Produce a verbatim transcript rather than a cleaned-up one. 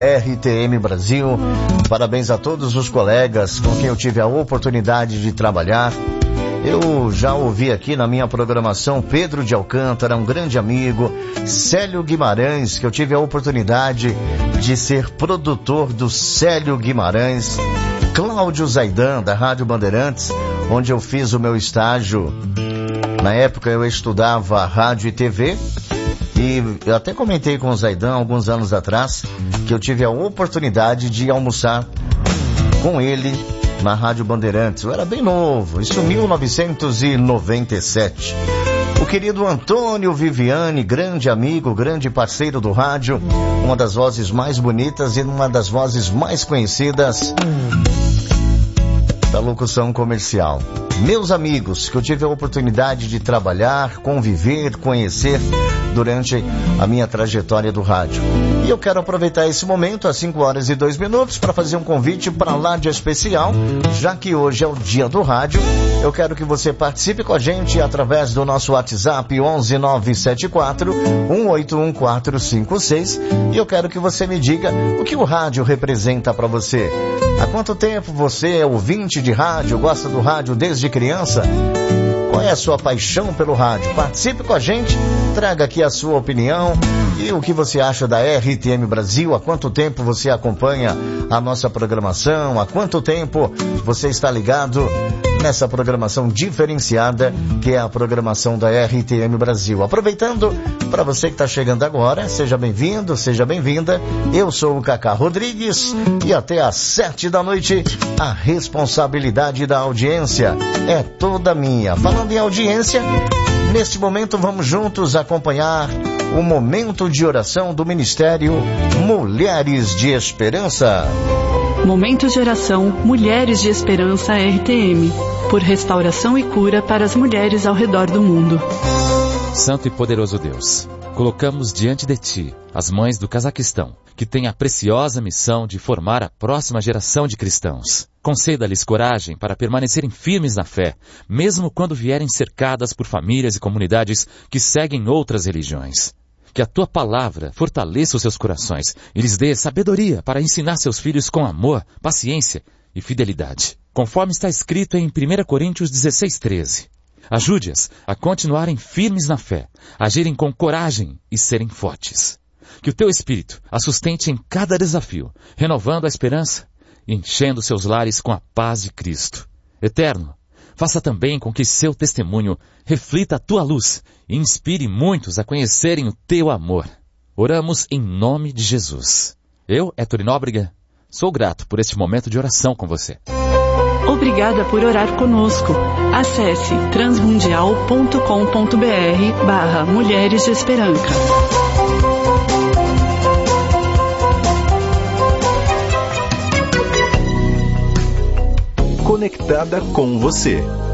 R T M Brasil. Parabéns a todos os colegas com quem eu tive a oportunidade de trabalhar. Eu já ouvi aqui na minha programação Pedro de Alcântara, um grande amigo, Célio Guimarães, que eu tive a oportunidade de ser produtor do Célio Guimarães, Cláudio Zaidan, da Rádio Bandeirantes, onde eu fiz o meu estágio. Na época eu estudava rádio e T V, e eu até comentei com o Zaidan alguns anos atrás que eu tive a oportunidade de almoçar com ele na Rádio Bandeirantes. Eu era bem novo, isso em mil novecentos e noventa e sete. O querido Antônio Viviane, grande amigo, grande parceiro do rádio, uma das vozes mais bonitas e uma das vozes mais conhecidas da locução comercial. Meus amigos, que eu tive a oportunidade de trabalhar, conviver, conhecer durante a minha trajetória do rádio. E eu quero aproveitar esse momento, às cinco horas e dois minutos, para fazer um convite para lá de especial, já que hoje é o dia do rádio. Eu quero que você participe com a gente através do nosso WhatsApp onze nove sete quatro, um oito um quatro cinco seis, e eu quero que você me diga o que o rádio representa para você. Há quanto tempo você é ouvinte de rádio, gosta do rádio desde criança? Qual é a sua paixão pelo rádio? Participe com a gente, traga aqui a sua opinião e o que você acha da R T M Brasil. Há quanto tempo você acompanha a nossa programação? Há quanto tempo você está ligado nessa programação diferenciada que é a programação da R T M Brasil? Aproveitando, para você que está chegando agora, seja bem-vindo, seja bem-vinda. Eu sou o Cacá Rodrigues e até às sete da noite a responsabilidade da audiência é toda minha. Falando em audiência, neste momento vamos juntos acompanhar o momento de oração do Ministério Mulheres de Esperança. Momento de oração Mulheres de Esperança R T M, por restauração e cura para as mulheres ao redor do mundo. Santo e poderoso Deus, colocamos diante de Ti as mães do Cazaquistão, que têm a preciosa missão de formar a próxima geração de cristãos. Conceda-lhes coragem para permanecerem firmes na fé, mesmo quando vierem cercadas por famílias e comunidades que seguem outras religiões. Que a Tua palavra fortaleça os seus corações e lhes dê sabedoria para ensinar seus filhos com amor, paciência e fidelidade. Conforme está escrito em primeira Coríntios dezesseis, treze. Ajude-as a continuarem firmes na fé, agirem com coragem e serem fortes. Que o Teu Espírito as sustente em cada desafio, renovando a esperança e enchendo seus lares com a paz de Cristo. Eterno, faça também com que seu testemunho reflita a Tua luz e inspire muitos a conhecerem o Teu amor. Oramos em nome de Jesus. Eu, Héctor Nóbrega, sou grato por este momento de oração com você. Obrigada por orar conosco. Acesse transmundial ponto com ponto br barra Mulheres de Esperança. Conectada com você.